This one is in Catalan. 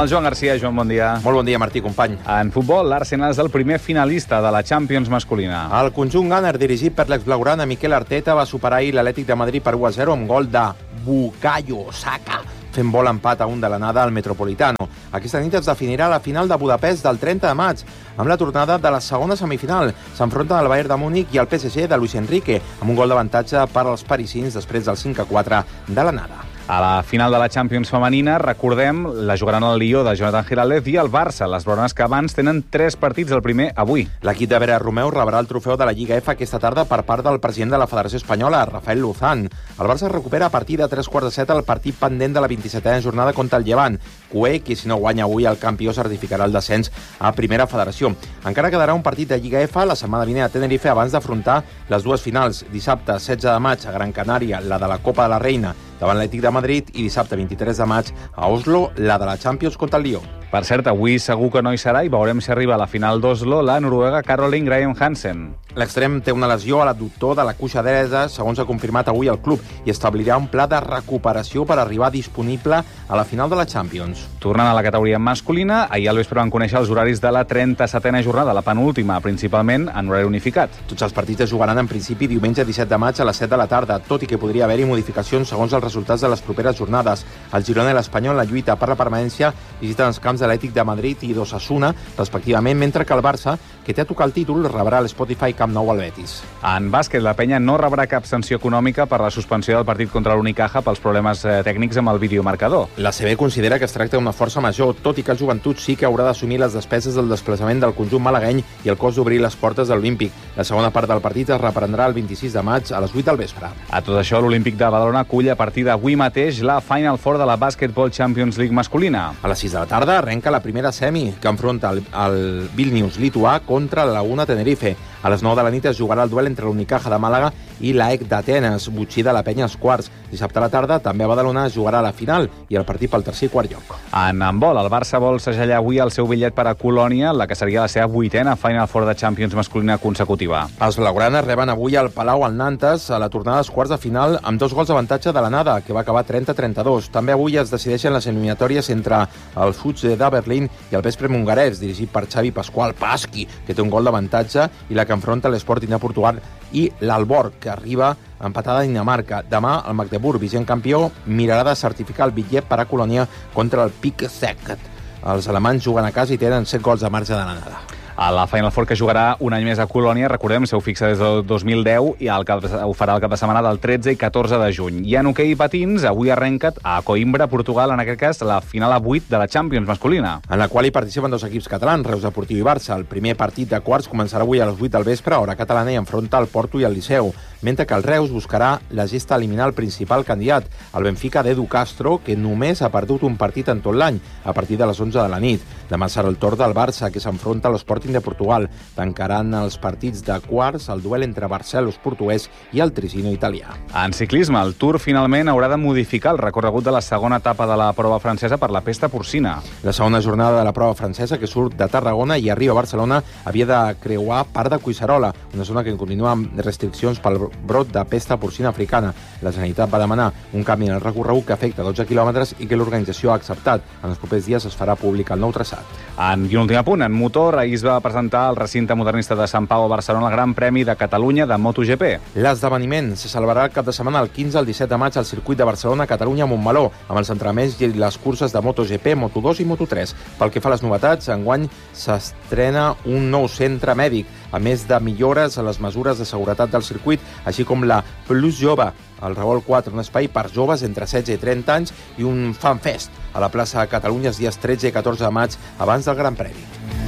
Amb el Joan Garcia. Joan, bon dia. Molt bon dia, Martí, company. En futbol, l'Arsenal és el primer finalista de la Champions masculina. El conjunt gunner, dirigit per l'exblaugrana Mikel Arteta, va superar ahir l'Atlètic de Madrid per 1-0 amb gol de Bukayo Saka, fent vol empat a 1 de l'anada al Metropolitano. Aquesta nit es definirà la final de Budapest del 30 de maig, amb la tornada de la segona semifinal. S'enfronten el Bayern de Múnich i el PSG de Luis Enrique, amb un gol d'avantatge per als parisins després del 5-4 de l'anada. A la final de la Champions femenina, recordem, la jugaran el Lió de Jonathan Giraldez i el Barça, les brones que abans tenen 3 partits, el primer avui. L'equip de Vera Romeu rebrà el trofeu de la Lliga F aquesta tarda per part del president de la Federació Espanyola, Rafael Luzán. El Barça recupera a partir de 3:15 el partit pendent de la 27a jornada contra el Llevant. Cué, qui si no guanya avui el campió certificarà el descens a Primera Federació. Encara quedarà un partit de Lliga F la setmana vinent a Tenerife abans d'afrontar les dues finals. Dissabte 16 de maig a Gran Canària, la de la Copa de la Reina davant l'Atlètic de Madrid, i dissabte 23 de maig a Oslo, la de la Champions contra el Lió. Per cert, avui segur que no hi serà i veurem si arriba a la final d'Oslo la noruega Caroline Graham Hansen. L'extrem té una lesió a l'adductor de la cuixa dreta, segons ha confirmat avui el club, i establirà un pla de recuperació per arribar disponible a la final de la Champions. Tornant a la categoria masculina, ahir al vespre van conèixer els horaris de la 37a jornada, la penúltima, principalment en horari unificat. Tots els partits es jugaran en principi diumenge 17 de maig a les 7 de la tarda, tot i que podria haver-hi modificacions segons els resultats de les properes jornades. El Girona i l'Espanyol, la lluita per la permanència, visiten els camps de l'Atlètic de Madrid i d'Osasuna, respectivament, mentre que el Barça, que té a tocar el títol, rebrà l'Spotify Camp Nou al Betis. En bàsquet, la penya no rebrà cap sanció econòmica per la suspensió del partit contra l'Unicaja pels problemes tècnics amb el videomarcador. La CB considera que es tracta d'una força major, tot i que el Joventut sí que haurà d'assumir les despeses del desplaçament del conjunt malagueny i el cost d'obrir les portes de l'Olímpic. La segona part del partit es reprendrà el 26 de maig a les 8 del vespre. A tot això, l'Olímpic de Badalona acull a partir d'avui mateix la Final Four de la Basketball Champions League masculina. A les 6 de la tarda arrenca la primera semi, que enfronta el Vilnius lituà contra la Laguna Tenerife. A les 9 de la nit es jugarà el duel entre l'Unicaja de Màlaga i l'AEC d'Atenes, Botxí de la Penya als quarts. Dissabte a la tarda, també a Badalona, es jugarà la final i el partit pel tercer i quart lloc. En handbol, el Barça vol segellar avui el seu bitllet per a Colònia, la que seria la seva 8a Final Four de Champions masculina consecutiva. Els blaugranes reben avui al Palau al Nantes a la tornada als quarts de final amb 2 gols d'avantatge de l'anada, que va acabar 30-32. També avui es decideixen les eliminatòries entre el Futge de Berlín i el Vespre Mungarès, dirigit per Xavi Pasqual Pasqui, que té un gol d'avantatge, i la que enfronta l'Sporting de Portugal i l'Alborg, que arriba empatada a Dinamarca. Demà, el Magdeburg, vigent campió, mirarà de certificar el bitllet per a Colònia contra el Pick Szeged. Els alemanys juguen a casa i tenen 7 gols de marge de l'anada. A la Final Four, que jugarà un any més a Colònia, recordem, seu fixa des del 2010 i ho farà el cap de setmana del 13 i 14 de juny. I en hoquei patins, avui arrenca a Coimbra, Portugal, en aquest cas, la final a 8 de la Champions masculina. En la qual hi participen 2 equips catalans, Reus Deportiu i Barça. El primer partit de quarts començarà avui a les 8 del vespre, hora catalana, i enfronta el Porto i el Liceu, mentre que el Reus buscarà la gesta eliminar el principal candidat, el Benfica d'Edu Castro, que només ha perdut un partit en tot l'any, a partir de les 11 de la nit. Demà serà el torn del Barça, que s'enfronta a l'Sporting de Portugal. Tancaran els partits de quarts el duel entre Barcelos portuguès i el Tricino italià. En ciclisme, el Tour finalment haurà de modificar el recorregut de la segona etapa de la prova francesa per la pesta porcina. La segona jornada de la prova francesa, que surt de Tarragona i arriba a Barcelona, havia de creuar part de Collserola, una zona que continua amb restriccions pel brot de pesta porcina africana. La Generalitat va demanar un canvi en el recorregut que afecta 12 quilòmetres i que l'organització ha acceptat. En els propers dies es farà públic el nou traçat. I un últim apunt, en motor, ahir es va presentar al recinte modernista de Sant Pau a Barcelona el Gran Premi de Catalunya de MotoGP. L'esdeveniment se celebrarà el cap de setmana el 15 al 17 de maig al circuit de Barcelona, Catalunya, Montmeló, amb els entrenaments i les curses de MotoGP, Moto2 i Moto3. Pel que fa a les novetats, enguany s'estrena un nou centre mèdic, a més de millores a les mesures de seguretat del circuit, així com la Plus Jove, el Revolt 4, un espai per joves entre 16 i 30 anys, i un Fan Fest a la plaça de Catalunya els dies 13 i 14 de maig abans del Gran Premi.